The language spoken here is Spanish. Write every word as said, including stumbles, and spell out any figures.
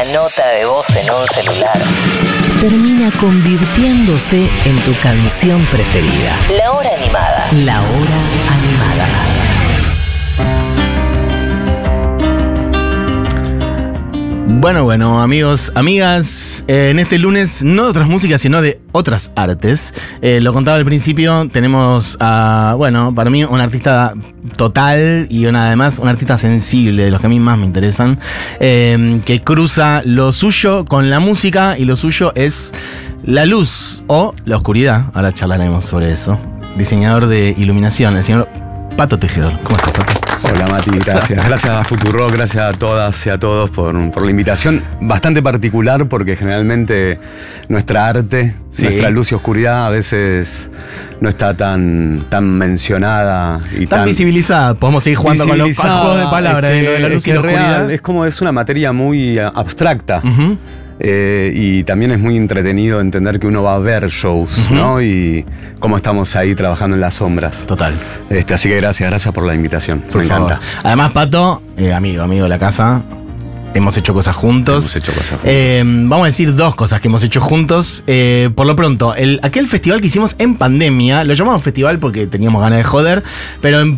nota de voz en un celular termina convirtiéndose en tu canción preferida. La hora animada. La hora animada. Bueno, bueno, amigos, amigas, eh, en este lunes no de otras músicas, sino de otras artes. Eh, lo contaba al principio, tenemos a, bueno, para mí un artista total y una, además un artista sensible, de los que a mí más me interesan, eh, que cruza lo suyo con la música y lo suyo es la luz o la oscuridad. Ahora charlaremos sobre eso. Diseñador de iluminación, el señor Pato Tejedor. ¿Cómo estás, Pato? Hola Mati, gracias. Gracias a Futurock, gracias a todas y a todos por, por la invitación. Bastante particular porque generalmente nuestra arte, sí. nuestra luz y oscuridad a veces no está tan, tan mencionada y tan, tan visibilizada. Podemos seguir jugando con los juegos de palabras de, de la luz y la oscuridad. Real, es como es una materia muy abstracta. Uh-huh. Eh, y también es muy entretenido entender que uno va a ver shows, uh-huh. ¿no? Y cómo estamos ahí trabajando en las sombras. Total. Este, así que gracias, gracias por la invitación. Por Me favor. encanta. Además, Pato, eh, amigo, amigo de la casa, hemos hecho cosas juntos. Hemos hecho cosas juntos. Eh, vamos a decir dos cosas que hemos hecho juntos. Eh, por lo pronto, el, aquel festival que hicimos en pandemia, lo llamamos festival porque teníamos ganas de joder, pero en